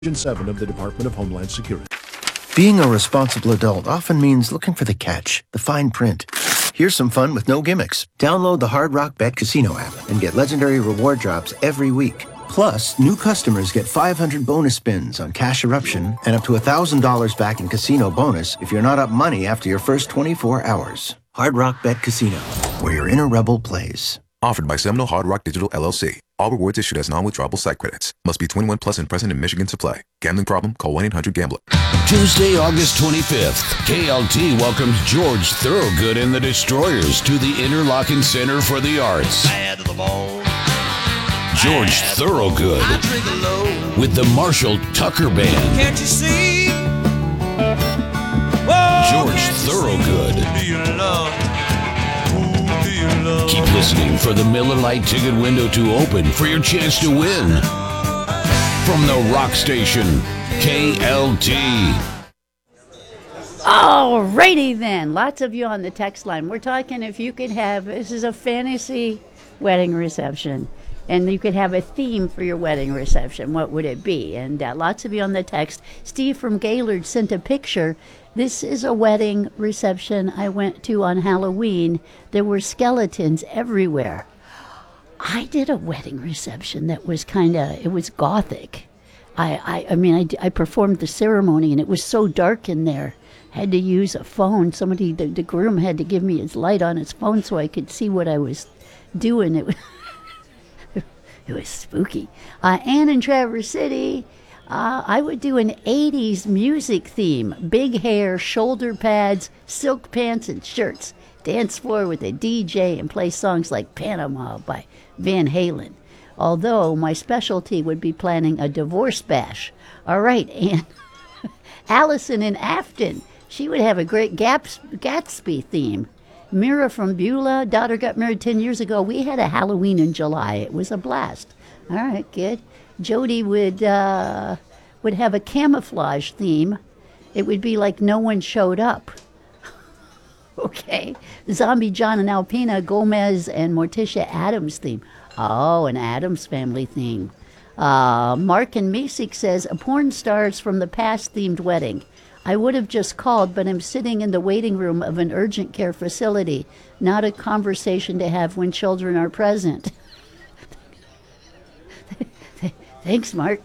Division 7 of the Department of Homeland Security. Being a responsible adult often means looking for the catch, the fine print. Here's some fun with no gimmicks. Download the Hard Rock Bet Casino app and get legendary reward drops every week. Plus, new customers get 500 bonus spins on Cash Eruption and up to $1,000 back in casino bonus if you're not up money after your first 24 hours. Hard Rock Bet Casino, where your inner rebel plays. Offered by Seminole Hard Rock Digital LLC. All rewards issued as non-withdrawable site credits. Must be 21 plus and present in Michigan to play. Gambling problem? Call 1-800-GAMBLER. Tuesday, August 25th, KLT welcomes George Thorogood and the Destroyers to the Interlochen Center for the Arts. George Thorogood with the Marshall Tucker Band. Can't you see? George Thorogood. Keep listening for the Miller Lite ticket window to open for your chance to win. From the rock station, KLT. Alrighty then. Lots of you on the text line. We're talking if you could have, this is a fantasy wedding reception, and you could have a theme for your wedding reception. What would it be? And lots of you on the text. Steve from Gaylord sent a picture. This is a wedding reception I went to on Halloween. There were skeletons everywhere. I did a wedding reception that was it was gothic. I performed the ceremony, and it was so dark in there. I had to use a phone. The groom had to give me his light on his phone so I could see what I was doing. It was spooky. Ann in Traverse City. I would do an 80s music theme. Big hair, shoulder pads, silk pants and shirts. Dance floor with a DJ and play songs like Panama by Van Halen. Although my specialty would be planning a divorce bash. All right, and Allison in Afton. She would have a great Gatsby theme. Mira from Beulah, daughter got married 10 years ago. We had a Halloween in July. It was a blast. All right, good. Jody would have a camouflage theme. It would be like no one showed up. Okay. Zombie John and Alpina, Gomez and Morticia Adams theme. Oh, an Adams family theme. Mark and Masick says, a porn stars from the past themed wedding. I would have just called, but I'm sitting in the waiting room of an urgent care facility. Not a conversation to have when children are present. Thanks, Mark.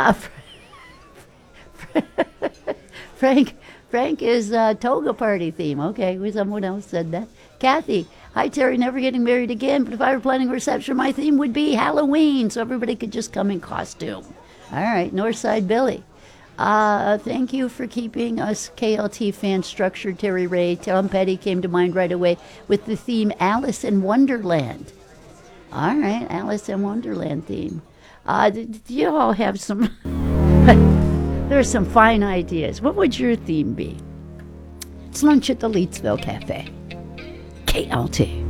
Frank is toga party theme. Okay, someone else said that. Kathy, hi Terry, never getting married again, but if I were planning a reception, my theme would be Halloween, so everybody could just come in costume. All right, Northside Billy. Thank you for keeping us KLT fans structured, Terry Ray. Tom Petty came to mind right away with the theme Alice in Wonderland. All right, Alice in Wonderland theme. You all have some... There are some fine ideas. What would your theme be? It's lunch at the Leetsville Cafe. KLT.